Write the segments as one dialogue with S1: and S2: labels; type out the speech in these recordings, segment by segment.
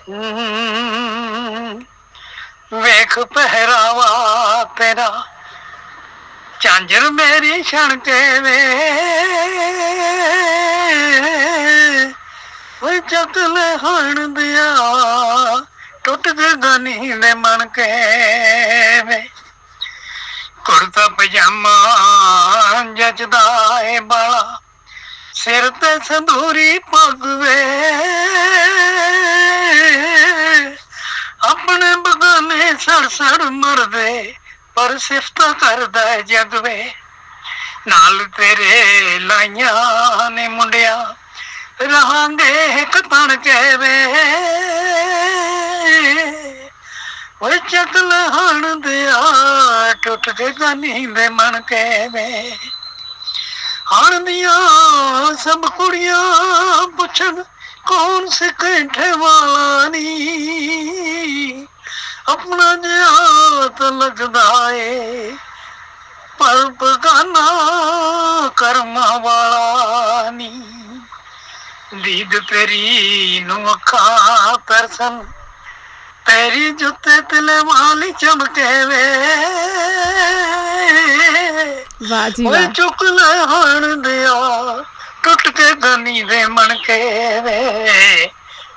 S1: ਵੇਖ ਪਹਿਰਾਵਾ ਤੇਰਾ ਝਾਂਜਰ ਮੇਰੀ ਛਣ ਕੇ ਵੇ ਓਏ ਚੱਕ ਲੈ ਹਣ ਦਿਆ ਟੁੱਟ ਜਗਾ ਨੀ ਦੇ ਮਨ ਕੇ ਵੇ ਕੁੜਤਾ ਪਜਾਮਾ ਜਚਦਾ ਏ ਬਾਲਾ ਸਿਰ ਤੇ ਸੰਧੂਰੀ ਪੱਗ ਵੇ ਆਪਣੇ ਬਗਾਨੇ ਸੜ ਸੜ ਮਰਦੇ ਪਰ ਸਿਫਤਾਂ ਕਰਦਾ ਜਗ ਵੇ ਨਾਲ ਤੇਰੇ ਲਾਈਆਂ ਨੇ ਮੁੰਡਿਆ ਰਹਾਂਗੇ ਇੱਕ ਤਣ ਕੇ ਵੇ ਓਏ ਚੱਕ ਲਹਣ ਦਿਆ ਟੁੱਟ ਕੇ ਗਾਨੀ ਦੇ ਮਨ ਕੇ ਵੇ ਹਣ ਦੀਆਂ ਸਭ ਕੁੜੀਆਂ ਪੁੱਛਣ ਕੌਣ ਸੇ ਕੈਂਠੇ ਵਾਲਾ ਨੀ ਆਪਣਾ ਜਿਹਾ ਤਾਂ ਲੱਗਦਾ ਏ ਪਰ ਬਗਾਨਾ ਕਰਮਾਂ ਵਾਲਾ ਨੀ ਦੀਦ ਤੇਰੀ ਨੂੰ ਅੱਖਾਂ ਤਰਸਨ ਤੇਰੀ ਜੁੱਤੇ ਤਲੇ ਵਾਲੀ ਚਮਕੇ ਵੇ
S2: ਵਾਹ ਜੀ
S1: ਓਏ
S2: ਵਾਹ
S1: ਚੁੱਕ ਲੈ ਹਣ ਦਿਆ ਟੁੱਟ ਕੇ ਗਨੀ ਦੇ ਮਨ ਕੇ ਵੇ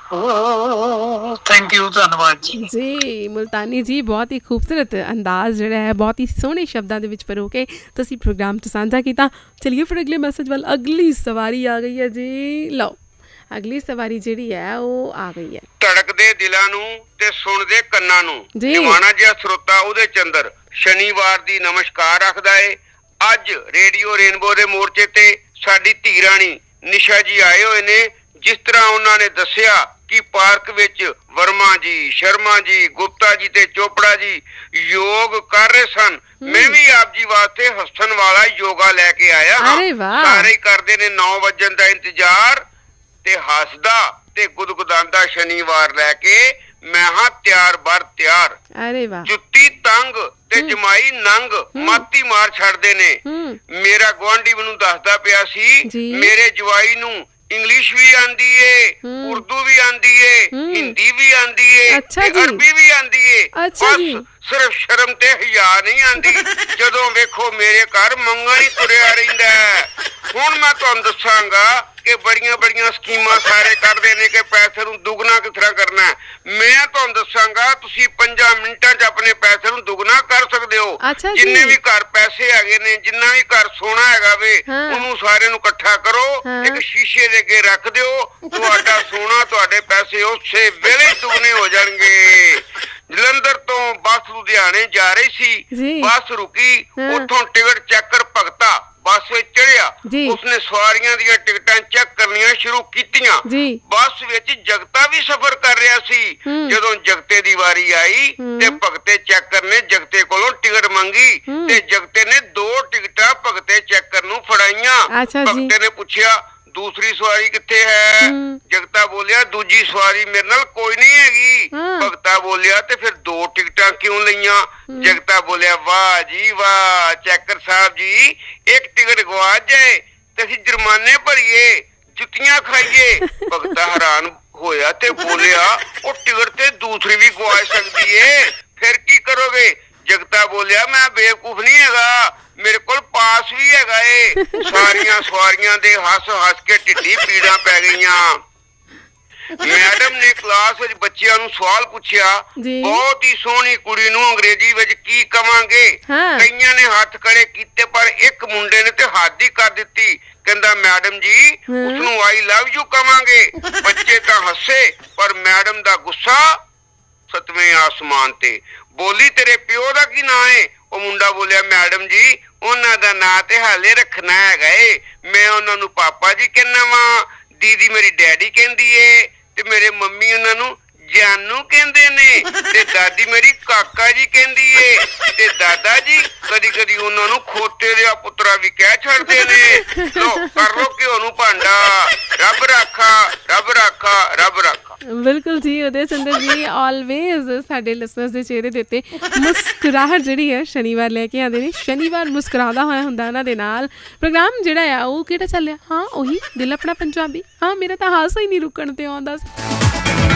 S1: ਓ ਥੈਂਕ ਯੂ ਧੰਨਵਾਦ ਜੀ
S2: ਜੀ ਮੁਲਤਾਨੀ ਜੀ ਬਹੁਤ ਹੀ ਖੂਬਸੂਰਤ ਅੰਦਾਜ਼ ਜਿਹੜਾ ਹੈ ਬਹੁਤ ਹੀ ਸੋਹਣੇ ਸ਼ਬਦਾਂ ਦੇ ਵਿੱਚ ਪਰੋ ਕੇ ਤੁਸੀਂ ਪ੍ਰੋਗਰਾਮ 'ਚ ਸਾਂਝਾ ਕੀਤਾ। ਚਲਿਏ ਫਿਰ ਅਗਲੇ ਮੈਸੇਜ ਵੱਲ। ਅਗਲੀ ਸਵਾਰੀ ਆ ਗਈ ਹੈ ਜੀ। ਲਓ ਅਗਲੀ ਸਵਾਰੀ ਜਿਹੜੀ ਹੈ ਉਹ ਆ ਗਈ ਹੈ।
S3: ਧੜਕਦੇ ਦਿਲਾਂ ਨੂੰ ਤੇ ਸੁਣਦੇ ਕੰਨਾਂ ਨੂੰ
S2: ਜੀ।
S3: ਜਵਾਨਾ ਜਿਹਾ ਸਰੋਤਾ ਉਹਦੇ ਚੰਦਰ ਸ਼ਨੀਵਾਰ ਦੀ ਨਮਸਕਾਰ ਰੱਖਦਾ ਏ। ਅੱਜ ਰੇਡੀਓ ਰੇਨਬੋ ਦੇ ਮੋਰਚੇ ਤੇ ਸਾਡੀ ਧੀ ਰਾਣੀ ਨਿਸ਼ਾ ਜੀ ਆਏ ਹੋਏ ਨੇ। ਜਿਸ ਤਰ੍ਹਾਂ ਉਹਨਾਂ ਨੇ ਦੱਸਿਆ ਕਿ ਪਾਰਕ ਵਿੱਚ ਵਰਮਾ ਜੀ, ਸ਼ਰਮਾ ਜੀ, ਗੁਪਤਾ ਜੀ ਤੇ ਚੋਪੜਾ ਜੀ ਯੋਗ ਕਰ ਰਹੇ ਸਨ। ਮੈਂ ਵੀ ਆਪ ਜੀ ਵਾਸਤੇ ਹੱਸਣ ਵਾਲਾ ਯੋਗਾ ਲੈ ਕੇ ਆਇਆ ਹਾਂ। ਸਾਰੇ ਕਰਦੇ ਨੇ 9 ਵਜਣ ਦਾ ਇੰਤਜ਼ਾਰ ਤੇ ਹੱਸਦਾ ਤੇ ਗੁਦਗੁਦਾਂਦਾ ਸ਼ਨੀਵਾਰ ਲੈ ਕੇ ਮੈਂ ਹਾਂ ਤਿਆਰ ਬਰ ਤਿਆਰ।
S2: ਅਰੇ ਵਾਹ
S3: ਜੁੱਤੀ ਤੰਗ ਤੇ ਜਮਾਈ ਨੰਗ ਮਾਤੀ ਮਾਰ ਛੱਡਦੇ ਨੇ। ਮੇਰਾ ਗੁਆਂਢੀ ਮੈਨੂੰ ਦੱਸਦਾ ਪਿਆ ਸੀ ਮੇਰੇ ਜਵਾਈ ਨੂੰ ਇੰਗਲਿਸ਼ ਵੀ ਆਂਦੀ ਏ, ਉਰਦੂ ਵੀ ਆਂਦੀ ਏ, ਹਿੰਦੀ ਵੀ ਆਂਦੀ ਏ, ਅਰਬੀ ਵੀ ਆਂਦੀ ਏ। ਬਸ ਸਿਰਫ ਸ਼ਰਮ ਤੇ ਹਿਆ ਨਹੀਂ ਆਂਦੀ। ਜਦੋਂ ਵੇਖੋ ਮੇਰੇ ਘਰ ਮੰਗਣ ਹੀ ਤੁਰਿਆ ਰਹਿੰਦਾ। ਹੁਣ ਮੈਂ ਤੁਹਾਨੂੰ ਦੱਸਾਂਗਾ ਕਿ ਬੜੀਆਂ ਬੜੀਆਂ ਸਕੀਮਾਂ ਸਾਰੇ ਕਰਦੇ ਨੇ ਕਿ ਪੈਸੇ ਨੂੰ ਦੁੱਗਣਾ ਕਿਸ ਤਰ੍ਹਾਂ ਕਰਨਾ। ਮੈਂ ਤੁਹਾਨੂੰ ਦੱਸਾਂਗਾ ਤੁਸੀਂ 5 ਮਿੰਟਾਂ 'ਚ ਆਪਣੇ ਪੈਸੇ ਨੂੰ ਦੁੱਗਣਾ ਕਰ ਸਕਦੇ ਹੋ। ਜਿੰਨੇ ਵੀ ਘਰ ਪੈਸੇ ਹੈਗੇ ਨੇ, ਜਿੰਨਾ ਵੀ ਘਰ ਸੋਨਾ ਹੈਗਾ ਵੇ, ਉਹਨੂੰ ਸਾਰੇ ਨੂੰ ਇਕੱਠਾ ਕਰੋ, ਇੱਕ ਸ਼ੀਸ਼ੇ ਦੇ ਅੱਗੇ ਰੱਖ ਦਿਓ। ਤੁਹਾਡਾ ਸੋਨਾ, ਤੁਹਾਡੇ ਪੈਸੇ ਉਸੇ ਵੇਲੇ ਦੁੱਗਣੇ ਹੋ ਜਾਣਗੇ। ਜਲੰਧਰ ਤੋਂ ਬੱਸ ਲੁਧਿਆਣੇ ਜਾ ਰਹੀ ਸੀ। ਬੱਸ ਰੁਕੀ, ਉੱਥੋਂ ਟਿਕਟ ਚੈੱਕਰ ਭਗਤਾ ਬੱਸ ਵਿੱਚ ਚੜਿਆ। ਉਸਨੇ ਸਵਾਰੀਆਂ ਦੀਆਂ ਟਿਕਟਾਂ ਚੈੱਕ ਕਰਨੀਆਂ ਸ਼ੁਰੂ ਕੀਤੀਆਂ। ਬੱਸ ਵਿੱਚ ਜਗਤਾ ਵੀ ਸਫ਼ਰ ਕਰ ਰਿਹਾ ਸੀ। ਜਦੋਂ ਜਗਤੇ ਦੀ ਵਾਰੀ ਆਈ ਤੇ ਭਗਤੇ ਚੈੱਕਰ ਨੇ ਜਗਤੇ ਕੋਲੋਂ ਟਿਕਟ ਮੰਗੀ ਤੇ ਜਗਤੇ ਨੇ 2 ਟਿਕਟਾਂ ਭਗਤੇ ਚੈੱਕਰ ਨੂੰ ਫੜਾਈਆਂ। ਭਗਤੇ ਨੇ ਪੁੱਛਿਆ ਦੂਸਰੀ ਸਵਾਰੀ ਕਿੱਥੇ ਹੈ? ਜਗਤਾ ਬੋਲਿਆ ਦੂਜੀ ਸਵਾਰੀ ਮੇਰੇ ਨਾਲ ਕੋਈ ਨਹੀਂ ਹੈਗੀ। ਭਗਤਾ ਬੋਲਿਆ ਤੇ ਫਿਰ 2 ਟਿਕਟਾਂ ਕਿਉਂ ਲਈਆਂ? ਜਗਤਾ ਬੋਲਿਆ ਵਾਹ ਜੀ ਵਾਹ ਚੈਕਰ ਸਾਹਿਬ ਜੀ, ਇੱਕ ਟਿਕਟ ਗਵਾਚ ਜਾਏ ਤੇ ਅਸੀਂ ਜੁਰਮਾਨੇ ਭਰੀਏ, ਜੁੱਤੀਆਂ ਖਾਈਏ। ਭਗਤਾ ਹੈਰਾਨ ਹੋਇਆ ਤੇ ਬੋਲਿਆ ਉਹ ਟਿਕਟ ਤੇ ਦੂਸਰੀ ਵੀ ਗਵਾਚ ਸਕਦੀ ਏ, ਫਿਰ ਕੀ ਕਰੋਗੇ? ਜਗਤਾ ਬੋਲਿਆ ਮੈਂ ਬੇਵਕੂਫ ਨਹੀਂ ਹੈਗਾ, ਮੇਰੇ ਕੋਲ ਪਾਸ ਵੀ ਹੈਗਾ ਏ। ਸਾਰੀਆਂ ਸਵਾਰੀਆਂ ਦੇ ਹੱਸ ਹੱਸ ਕੇ ਢਿੱਡੀ ਪੀੜਾਂ ਪੈ ਗਈਆਂ। ਮੈਡਮ ਨੇ ਕਲਾਸ ਵਿੱਚ ਬੱਚਿਆਂ ਨੂੰ ਸਵਾਲ ਪੁੱਛਿਆ, ਬਹੁਤ ਹੀ ਸੋਹਣੀ ਕੁੜੀ ਨੂੰ ਅੰਗਰੇਜ਼ੀ ਵਿੱਚ ਕੀ ਕਵਾਂਗੇ? ਕਈਆਂ ਨੇ ਹੱਥ ਖੜੇ ਕੀਤੇ ਪਰ ਇੱਕ ਮੁੰਡੇ ਨੇ ਤੇ ਹੱਦ ਹੀ ਕਰ ਦਿੱਤੀ। ਕਹਿੰਦਾ ਮੈਡਮ ਜੀ ਉਸਨੂੰ ਆਈ ਲਵ ਯੂ ਕਵਾਂਗੇ। ਬੱਚੇ ਤਾਂ ਹੱਸੇ ਪਰ ਮੈਡਮ ਦਾ ਗੁੱਸਾ 7ਵੇਂ ਆਸਮਾਨ ਤੇ। ਬੋਲੀ ਤੇਰੇ ਪਿਓ ਦਾ ਕੀ ਨਾਂ ਏ? ਉਹ ਮੁੰਡਾ ਬੋਲਿਆ ਮੈਡਮ ਜੀ ਉਹਨਾਂ ਦਾ ਨਾਂ ਤੇ ਹਾਲੇ ਰੱਖਣਾ ਹੈਗਾ ਏ, ਮੈਂ ਉਹਨਾਂ ਨੂੰ ਪਾਪਾ ਜੀ ਕਹਿੰਦਾ ਵਾਂ, ਦੀਦੀ ਮੇਰੀ ਡੈਡੀ ਕਹਿੰਦੀ ਏ ਤੇ ਮੇਰੇ ਮੰਮੀ ਉਹਨਾਂ ਨੂੰ ਜਾਨੂ ਕਹਿੰਦੇ ਨੇ ਤੇ ਦਾਦੀ ਮੇਰੀ ਕਾਕਾ ਜੀ ਕਹਿੰਦੀ ਏ ਤੇ ਦਾਦਾ ਜੀ ਕਦੀ ਕਦੀ ਉਹਨਾਂ ਨੂੰ ਖੋਤੇ ਦੇ ਪੁੱਤਰਾ ਵੀ ਕਹਿ ਛੱਡਦੇ ਨੇ। ਲੋ ਕਰ ਲੋ ਘਿਓ ਨੂੰ ਭਾਂਡਾ, ਰੱਬ ਰਾਖਾ ਰੱਬ ਰਾਖਾ ਰੱਬ ਰਾਖਾ।
S2: ਬਿਲਕੁਲ ਜੀ ਉਦੈ ਚੰਦਰ ਜੀ ਆਲਵੇਜ਼ ਸਾਡੇ ਲਿਸਨਰਸ ਦੇ ਚਿਹਰੇ ਦੇ ਉੱਤੇ ਮੁਸਕਰਾਹਟ ਜਿਹੜੀ ਹੈ ਸ਼ਨੀਵਾਰ ਲੈ ਕੇ ਆਉਂਦੇ ਨੇ। ਸ਼ਨੀਵਾਰ ਮੁਸਕਰਾਉਂਦਾ ਹੋਇਆ ਹੁੰਦਾ ਉਹਨਾਂ ਦੇ ਨਾਲ। ਪ੍ਰੋਗਰਾਮ ਜਿਹੜਾ ਆ ਉਹ ਕਿਹੜਾ ਚੱਲਿਆ? ਹਾਂ ਉਹੀ ਦਿਲ ਆਪਣਾ ਪੰਜਾਬੀ। ਹਾਂ ਮੇਰਾ ਤਾਂ ਹਾਸਾ ਹੀ ਨਹੀਂ ਰੁਕਣ ਤੇ ਆਉਂਦਾ ਸੀ।